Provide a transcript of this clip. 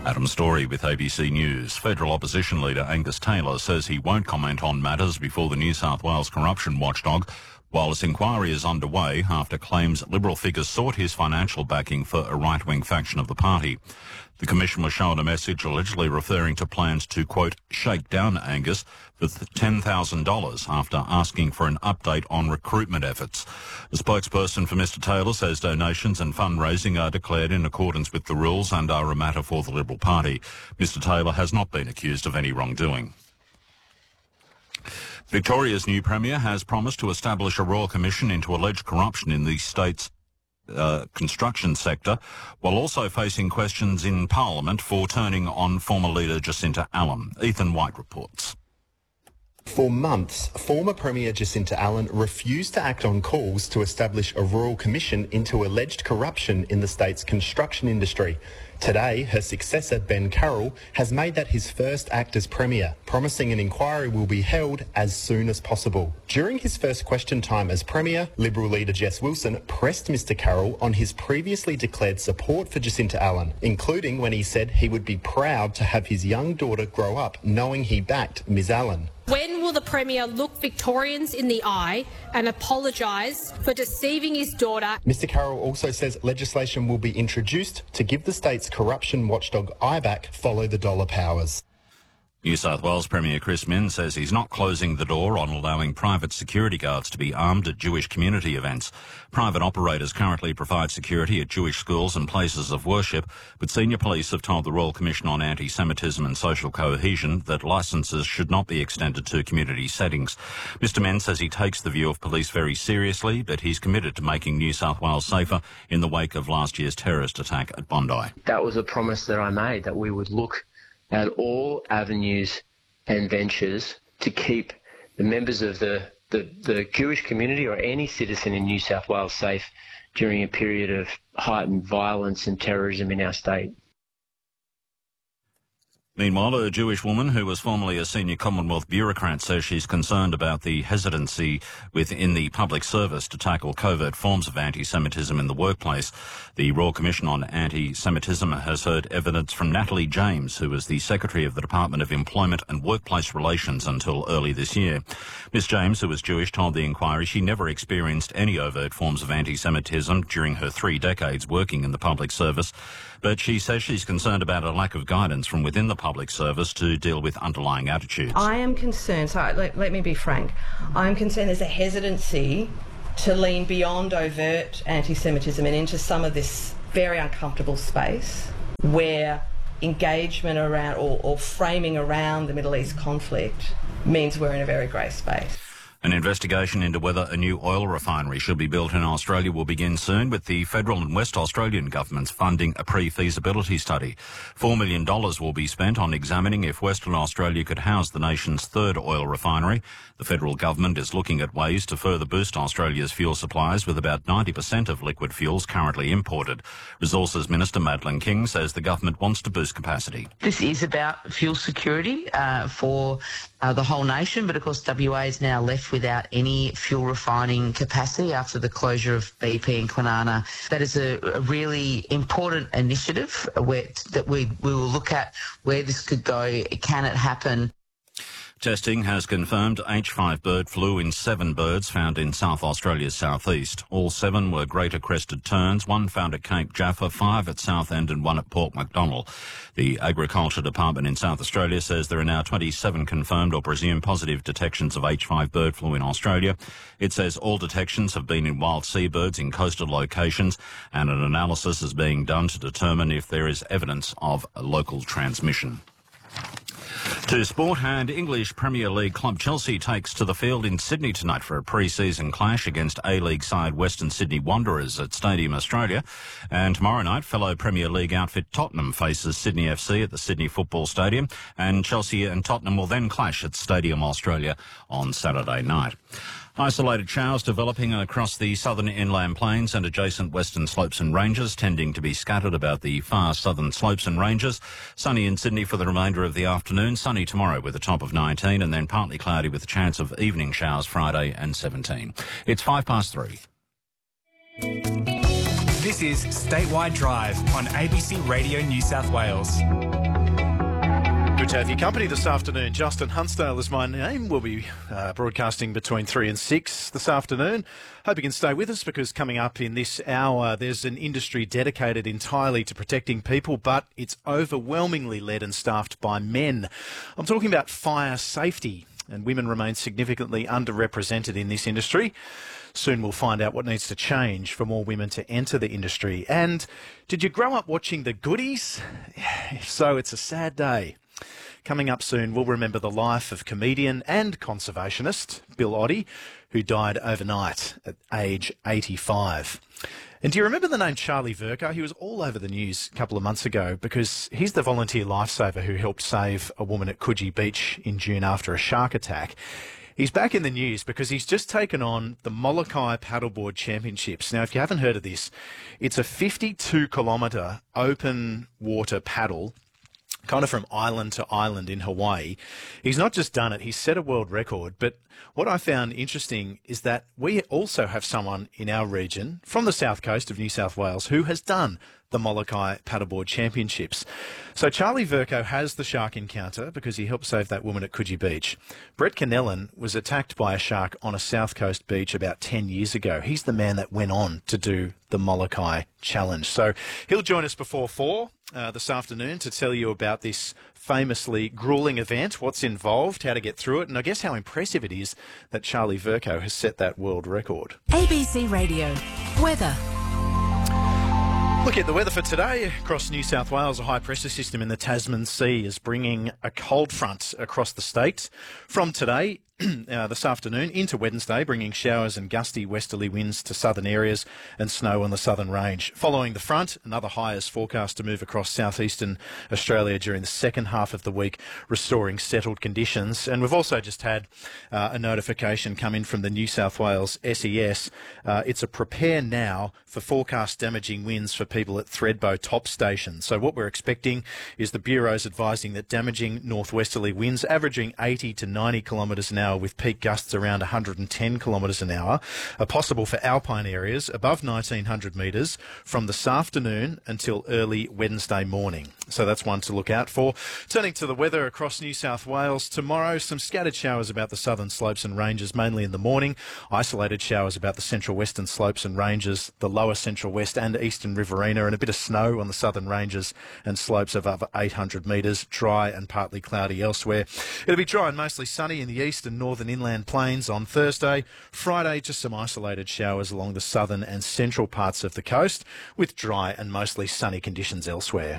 Adam Story with ABC News. Federal opposition leader Angus Taylor says he won't comment on matters before the New South Wales corruption watchdog while his inquiry is underway after claims Liberal figures sought his financial backing for a right-wing faction of the party. The Commission was shown a message allegedly referring to plans to, quote, shake down Angus for $10,000 after asking for an update on recruitment efforts. The spokesperson for Mr Taylor says donations and fundraising are declared in accordance with the rules and are a matter for the Liberal Party. Mr Taylor has not been accused of any wrongdoing. Victoria's new Premier has promised to establish a royal commission into alleged corruption in the state's construction sector, while also facing questions in Parliament for turning on former leader Jacinta Allan. Ethan White reports. For months, former Premier Jacinta Allan refused to act on calls to establish a royal commission into alleged corruption in the state's construction industry. Today, her successor, Ben Carroll, has made that his first act as Premier, promising an inquiry will be held as soon as possible. During his first question time as Premier, Liberal leader Jess Wilson pressed Mr Carroll on his previously declared support for Jacinta Allan, including when he said he would be proud to have his young daughter grow up knowing he backed Ms Allan. When will the Premier look Victorians in the eye and apologise for deceiving his daughter? Mr Carroll also says legislation will be introduced to give the state's corruption watchdog IBAC follow-the-dollar powers. New South Wales Premier Chris Minns says he's not closing the door on allowing private security guards to be armed at Jewish community events. Private operators currently provide security at Jewish schools and places of worship, but senior police have told the Royal Commission on Anti-Semitism and Social Cohesion that licences should not be extended to community settings. Mr Minns says he takes the view of police very seriously, but he's committed to making New South Wales safer in the wake of last year's terrorist attack at Bondi. That was a promise that I made, that we would look at all avenues and ventures to keep the members of the Jewish community or any citizen in New South Wales safe during a period of heightened violence and terrorism in our state. Meanwhile, a Jewish woman who was formerly a senior Commonwealth bureaucrat says she's concerned about the hesitancy within the public service to tackle covert forms of anti-Semitism in the workplace. The Royal Commission on Anti-Semitism has heard evidence from Natalie James, who was the Secretary of the Department of Employment and Workplace Relations until early this year. Ms James, who was Jewish, told the inquiry she never experienced any overt forms of anti-Semitism during her 3 decades working in the public service, but she says she's concerned about a lack of guidance from within the public service to deal with underlying attitudes. I am concerned, so let me be frank, I am concerned there's a hesitancy to lean beyond overt anti-Semitism and into some of this very uncomfortable space where engagement around or framing around the Middle East conflict means we're in a very grey space. An investigation into whether a new oil refinery should be built in Australia will begin soon, with the federal and West Australian governments funding a pre-feasibility study. $4 million will be spent on examining if Western Australia could house the nation's third oil refinery. The federal government is looking at ways to further boost Australia's fuel supplies, with about 90% of liquid fuels currently imported. Resources Minister Madeleine King says the government wants to boost capacity. This is about fuel security for the whole nation, but of course WA is now left without any fuel refining capacity after the closure of BP and Kwinana. That is a really important initiative that we will look at where this could go. Can it happen? Testing has confirmed H5 bird flu in 7 birds found in South Australia's southeast. All 7 were greater crested terns, 1 found at Cape Jaffa, 5 at Southend and 1 at Port Macdonnell. The Agriculture Department in South Australia says there are now 27 confirmed or presumed positive detections of H5 bird flu in Australia. It says all detections have been in wild seabirds in coastal locations, and an analysis is being done to determine if there is evidence of a local transmission. To sport, and English Premier League club Chelsea takes to the field in Sydney tonight for a pre-season clash against A-League side Western Sydney Wanderers at Stadium Australia. And tomorrow night, fellow Premier League outfit Tottenham faces Sydney FC at the Sydney Football Stadium, and Chelsea and Tottenham will then clash at Stadium Australia on Saturday night. Isolated showers developing across the southern inland plains and adjacent western slopes and ranges, tending to be scattered about the far southern slopes and ranges. Sunny in Sydney for the remainder of the afternoon. Sunny tomorrow with a top of 19, and then partly cloudy with a chance of evening showers Friday and 17. It's 3:05. This is Statewide Drive on ABC Radio New South Wales. Good to have your company this afternoon. Justin Hunsdale is my name. We'll be broadcasting between 3 and 6 this afternoon. Hope you can stay with us, because coming up in this hour, there's an industry dedicated entirely to protecting people, but it's overwhelmingly led and staffed by men. I'm talking about fire safety, and women remain significantly underrepresented in this industry. Soon we'll find out what needs to change for more women to enter the industry. And did you grow up watching The Goodies? If so, it's a sad day. Coming up soon, we'll remember the life of comedian and conservationist Bill Oddie, who died overnight at age 85. And do you remember the name Charlie Vercoe? He was all over the news a couple of months ago because he's the volunteer lifesaver who helped save a woman at Coogee Beach in June after a shark attack. He's back in the news because he's just taken on the Molokai Paddleboard Championships. Now, if you haven't heard of this, it's a 52-kilometre open water paddle, kind of from island to island in Hawaii. He's not just done it, he's set a world record. But what I found interesting is that we also have someone in our region from the south coast of New South Wales who has done the Molokai Paddleboard Championships. So Charlie Vercoe has the shark encounter because he helped save that woman at Coogee Beach. Brett Cannellan was attacked by a shark on a south coast beach about 10 years ago. He's the man that went on to do the Molokai Challenge. So he'll join us before 4 this afternoon to tell you about this famously gruelling event, what's involved, how to get through it, and I guess how impressive it is that Charlie Vercoe has set that world record. ABC Radio. Weather. Look at the weather for today across New South Wales. A high pressure system in the Tasman Sea is bringing a cold front across the state from today. This afternoon into Wednesday, bringing showers and gusty westerly winds to southern areas and snow on the southern range. Following the front, another high is forecast to move across southeastern Australia during the second half of the week, restoring settled conditions. And we've also just had a notification come in from the New South Wales SES. It's a prepare now for forecast damaging winds for people at Thredbo top station. So what we're expecting is the Bureau's advising that damaging northwesterly winds averaging 80 to 90 kilometres an hour with peak gusts around 110 kilometres an hour are possible for alpine areas above 1900 metres from this afternoon until early Wednesday morning. So that's one to look out for. Turning to the weather across New South Wales, tomorrow some scattered showers about the southern slopes and ranges, mainly in the morning. Isolated showers about the central western slopes and ranges, the lower central west and eastern Riverina, and a bit of snow on the southern ranges and slopes above 800 metres. Dry and partly cloudy elsewhere. It'll be dry and mostly sunny in the east and northern inland plains on Thursday. Friday, just some isolated showers along the southern and central parts of the coast, with dry and mostly sunny conditions elsewhere.